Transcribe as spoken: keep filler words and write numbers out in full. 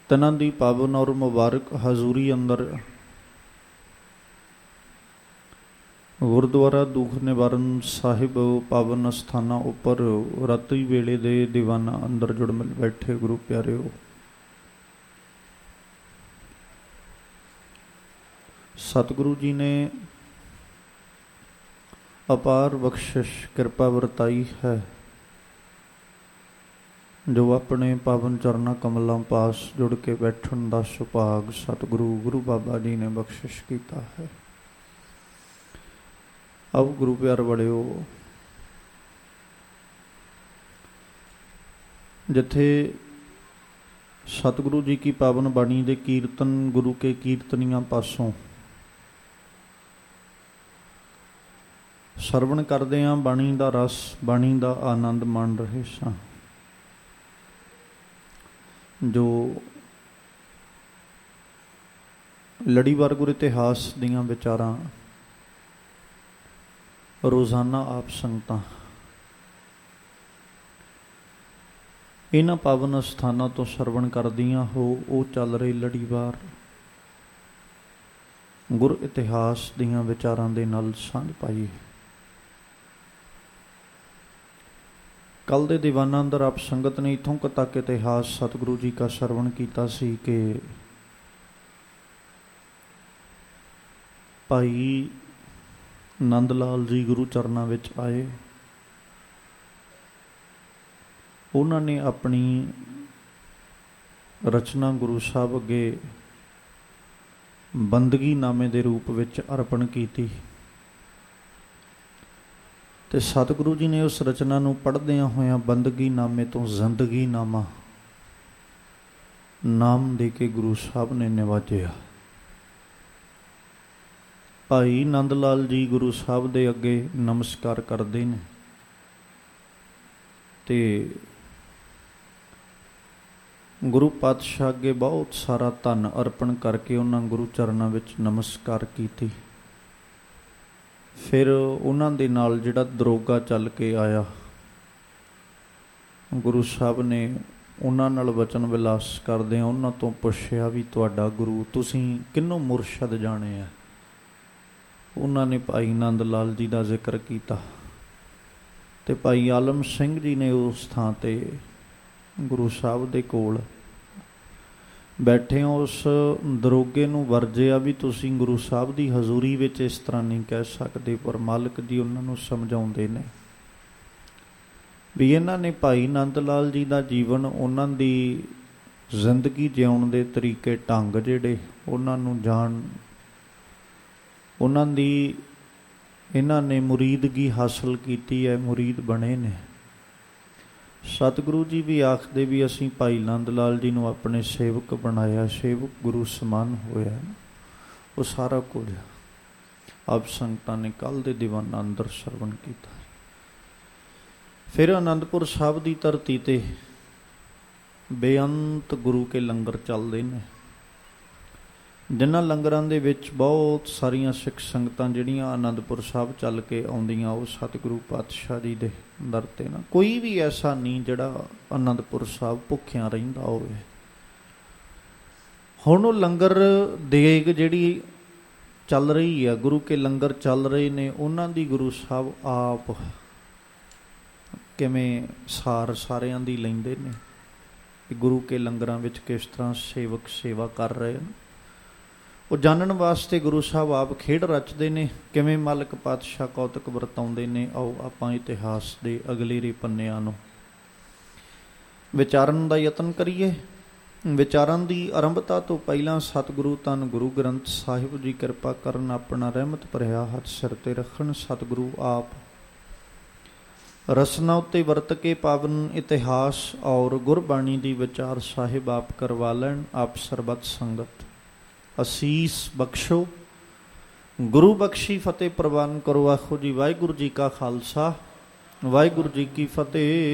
ਤਿਨਾਂ ਦੀ ਪਾਵਨ ਔਰ ਮੁਬਾਰਕ ਹਜ਼ੂਰੀ ਅੰਦਰ ਗੁਰਦੁਆਰਾ ਦੁੱਖ ਨਿਵਾਰਨ ਸਾਹਿਬ ਪਾਵਨ ਅਸਥਾਨਾਂ ਉੱਪਰ ਰਾਤੀ ਵੇਲੇ ਦੇ ਦੀਵਾਨਾਂ ਅੰਦਰ ਜੁੜ ਮਿਲ ਬੈਠੇ ਗੁਰੂ ਪਿਆਰਿਓ, ਸਤਿਗੁਰੂ ਜੀ ਨੇ ਅਪਾਰ ਬਖਸ਼ਿਸ਼ ਕਿਰਪਾ ਵਰਤਾਈ ਹੈ, ਜੋ ਆਪਣੇ ਪਾਵਨ ਚਰਨਾਂ ਕਮਲਾਂ ਪਾਸ ਜੁੜ ਕੇ ਬੈਠਣ ਦਾ ਸੁਭਾਗ ਸਤਿਗੁਰੂ ਗੁਰੂ ਬਾਬਾ ਜੀ ਨੇ ਬਖਸ਼ਿਸ਼ ਕੀਤਾ ਹੈ। ਆਓ ਗੁਰੂ ਪਿਆਰ ਵਾਲਿਓ, ਜਿੱਥੇ ਸਤਿਗੁਰੂ ਜੀ ਕੀ ਪਾਵਨ ਬਾਣੀ ਦੇ ਕੀਰਤਨ ਗੁਰੂ ਕੇ ਕੀਰਤਨੀਆਂ ਪਾਸੋਂ ਸਰਵਣ ਕਰਦੇ ਹਾਂ, ਬਾਣੀ ਦਾ ਰਸ, ਬਾਣੀ ਦਾ ਆਨੰਦ ਮਾਣ ਰਹੇ ਸਾਂ, ਜੋ ਲੜੀਵਾਰ ਗੁਰ ਇਤਿਹਾਸ ਦੀਆਂ ਵਿਚਾਰਾਂ ਰੋਜ਼ਾਨਾ ਆਪ ਸੰਗਤਾਂ ਇਹਨਾਂ ਪਾਵਨ ਸਥਾਨਾਂ ਤੋਂ ਸਰਵਣ ਕਰਦੀਆਂ ਹੋ, ਉਹ ਚੱਲ ਰਹੀ ਲੜੀਵਾਰ ਗੁਰ ਇਤਿਹਾਸ ਦੀਆਂ ਵਿਚਾਰਾਂ ਦੇ ਨਾਲ ਸਾਂਝ ਪਾਈ। ਕੱਲ ਦੇ ਦੀਵਾਨਾਂ ਅੰਦਰ ਆਪ ਸੰਗਤ ਨੇ ਇੱਥੋਂ ਕੁ ਤੱਕ ਇਤਿਹਾਸ ਸਤਿਗੁਰੂ ਜੀ ਦਾ ਸਰਵਣ ਕੀਤਾ ਸੀ ਕਿ ਭਾਈ ਨੰਦ ਲਾਲ ਜੀ ਗੁਰੂ ਚਰਨਾਂ ਵਿੱਚ ਆਏ। ਉਹਨਾਂ ਨੇ ਆਪਣੀ ਰਚਨਾ ਗੁਰੂ ਸਾਹਿਬ ਅੱਗੇ ਬੰਦਗੀ ਨਾਮੇ ਦੇ ਰੂਪ ਵਿੱਚ ਅਰਪਣ ਕੀਤੀ ਤੇ ਸਤਿਗੁਰੂ ਜੀ ਨੇ ਉਸ ਰਚਨਾ ਨੂੰ ਪੜ੍ਹਦਿਆਂ ਹੋਇਆਂ ਬੰਦਗੀ ਨਾਮੇ ਤੋਂ ਜ਼ਿੰਦਗੀ ਨਾਮਾ ਨਾਮ ਦੇ ਕੇ ਗੁਰੂ ਸਾਹਿਬ ਨੇ ਨਿਵਾਜਿਆ। ਭਾਈ ਨੰਦ ਲਾਲ ਜੀ ਗੁਰੂ ਸਾਹਿਬ ਦੇ ਅੱਗੇ ਨਮਸਕਾਰ ਕਰਦੇ ਨੇ ਤੇ ਗੁਰੂ ਪਾਤਸ਼ਾਹ ਅੱਗੇ ਬਹੁਤ ਸਾਰਾ ਧਨ ਅਰਪਣ ਕਰਕੇ ਉਹਨਾਂ ਗੁਰੂ ਚਰਨਾਂ ਵਿੱਚ ਨਮਸਕਾਰ ਕੀਤੀ। ਫਿਰ ਉਹਨਾਂ ਦੇ ਨਾਲ ਜਿਹੜਾ ਦਰੋਗਾ ਚੱਲ ਕੇ ਆਇਆ, ਗੁਰੂ ਸਾਹਿਬ ਨੇ ਉਹਨਾਂ ਨਾਲ ਵਚਨ ਵਿਲਾਸ ਕਰਦੇ ਆ ਉਹਨਾਂ ਤੋਂ ਪੁੱਛਿਆ ਵੀ ਤੁਹਾਡਾ ਗੁਰੂ, ਤੁਸੀਂ ਕਿਹਨੂੰ ਮੁਰਸ਼ਦ ਜਾਣਿਆ? ਉਹਨਾਂ ਨੇ ਭਾਈ ਨੰਦ ਲਾਲ ਜੀ ਦਾ ਜ਼ਿਕਰ ਕੀਤਾ ਤੇ ਭਾਈ ਆਲਮ ਸਿੰਘ ਜੀ ਨੇ ਉਸ ਥਾਂ ਤੇ ਗੁਰੂ ਸਾਹਿਬ ਦੇ ਕੋਲ ਬੈਠੇ ਉਸ ਦਰੋਗੇ ਨੂੰ ਵਰਜਿਆ ਵੀ ਤੁਸੀਂ ਗੁਰੂ ਸਾਹਿਬ ਦੀ ਹਜ਼ੂਰੀ ਵਿੱਚ ਇਸ ਤਰ੍ਹਾਂ ਨਹੀਂ ਕਹਿ ਸਕਦੇ। ਪਰ ਮਾਲਕ ਜੀ ਉਹਨਾਂ ਨੂੰ ਸਮਝਾਉਂਦੇ ਨੇ ਵੀ ਇਹਨਾਂ ਨੇ ਭਾਈ ਨੰਦ ਲਾਲ ਜੀ ਦਾ ਜੀਵਨ, ਉਹਨਾਂ ਦੀ ਜ਼ਿੰਦਗੀ ਜਿਉਣ ਦੇ ਤਰੀਕੇ ਢੰਗ ਜਿਹੜੇ ਉਹਨਾਂ ਨੂੰ ਜਾਣ, ਉਹਨਾਂ ਦੀ ਇਹਨਾਂ ਨੇ ਮੁਰੀਦਗੀ ਹਾਸਲ ਕੀਤੀ ਹੈ, ਮੁਰੀਦ ਬਣੇ ਨੇ। ਸਤਿਗੁਰੂ ਜੀ ਵੀ ਆਖਦੇ ਵੀ ਅਸੀਂ ਭਾਈ ਨੰਦ ਲਾਲ ਜੀ ਨੂੰ ਆਪਣੇ ਸੇਵਕ ਬਣਾਇਆ, ਸੇਵਕ ਗੁਰੂ ਸਮਾਨ ਹੋਇਆ। ਉਹ ਸਾਰਾ ਕੁਝ ਆਪ ਸੰਗਤਾਂ ਨੇ ਕੱਲ੍ਹ ਦੇ ਦੀਵਾਨਾਂ ਅੰਦਰ ਸਰਵਣ ਕੀਤਾ। ਫਿਰ ਅਨੰਦਪੁਰ ਸਾਹਿਬ ਦੀ ਧਰਤੀ ਤੇ ਬੇਅੰਤ ਗੁਰੂ ਕੇ ਲੰਗਰ ਚੱਲਦੇ ਨੇ, ਜਿਨ੍ਹਾਂ ਲੰਗਰਾਂ ਦੇ ਵਿੱਚ ਬਹੁਤ ਸਾਰੀਆਂ ਸਿੱਖ ਸੰਗਤਾਂ ਜਿਹੜੀਆਂ ਅਨੰਦਪੁਰ ਸਾਹਿਬ ਚੱਲ ਕੇ ਆਉਂਦੀਆਂ, ਉਹ ਸਤਿਗੁਰੂ ਪਾਤਸ਼ਾਹ ਜੀ ਦੇ ਦਰ 'ਤੇ ਨਾ ਕੋਈ ਵੀ ਐਸਾ ਨਹੀਂ ਜਿਹੜਾ ਅਨੰਦਪੁਰ ਸਾਹਿਬ ਭੁੱਖਿਆਂ ਰਹਿੰਦਾ ਹੋਵੇ। ਹੁਣ ਉਹ ਲੰਗਰ ਦੇਗ ਜਿਹੜੀ ਚੱਲ ਰਹੀ ਹੈ, ਗੁਰੂ ਕੇ ਲੰਗਰ ਚੱਲ ਰਹੇ ਨੇ, ਉਹਨਾਂ ਦੀ ਗੁਰੂ ਸਾਹਿਬ ਆਪ ਕਿਵੇਂ ਸਾਰ ਸਾਰਿਆਂ ਦੀ ਲੈਂਦੇ ਨੇ ਕਿ ਗੁਰੂ ਕੇ ਲੰਗਰਾਂ ਵਿੱਚ ਕਿਸ ਤਰ੍ਹਾਂ ਸੇਵਕ ਸੇਵਾ ਕਰ ਰਹੇ ਨੇ, ਉਹ ਜਾਣਨ ਵਾਸਤੇ ਗੁਰੂ ਸਾਹਿਬ ਆਪ ਖੇਡ ਰਚਦੇ ਨੇ, ਕਿਵੇਂ ਮਾਲਕ ਪਾਤਸ਼ਾਹ ਕੌਤਕ ਵਰਤਾਉਂਦੇ ਨੇ। ਆਓ ਆਪਾਂ ਇਤਿਹਾਸ ਦੇ ਅਗਲੇਰੇ ਪੰਨਿਆਂ ਨੂੰ ਵਿਚਾਰਨ ਦਾ ਯਤਨ ਕਰੀਏ। ਵਿਚਾਰਨ ਦੀ ਆਰੰਭਤਾ ਤੋਂ ਪਹਿਲਾਂ ਸਤਿਗੁਰੂ ਧੰਨ ਗੁਰੂ ਗ੍ਰੰਥ ਸਾਹਿਬ ਜੀ ਕਿਰਪਾ ਕਰਨ, ਆਪਣਾ ਰਹਿਮਤ ਭਰਿਆ ਹੱਥ ਸਿਰ 'ਤੇ ਰੱਖਣ। ਸਤਿਗੁਰੂ ਆਪ ਰਸਨਾ ਉੱਤੇ ਵਰਤ ਕੇ ਪਾਵਨ ਇਤਿਹਾਸ ਔਰ ਗੁਰਬਾਣੀ ਦੀ ਵਿਚਾਰ ਸਾਹਿਬ ਆਪ ਕਰਵਾ ਲੈਣ। ਆਪ ਸਰਬੱਤ ਸੰਗਤ ਅਸੀਸ ਬਖਸ਼ੋ, ਗੁਰੂ ਬਖਸ਼ੀ ਫਤਿਹ ਪ੍ਰਵਾਨ ਕਰੋ। ਆਖੋ ਜੀ ਵਾਹਿਗੁਰੂ ਜੀ ਕਾ ਖਾਲਸਾ, ਵਾਹਿਗੁਰੂ ਜੀ ਕੀ ਫਤਿਹ।